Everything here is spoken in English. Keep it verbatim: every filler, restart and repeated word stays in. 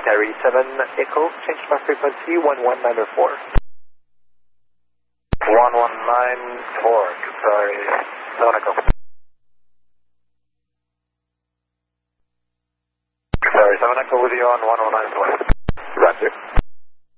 Qatari seven Echo, change my frequency one one nine four. one one nine four, Qatari seven Echo. Qatari seven Echo with you on one one nine four.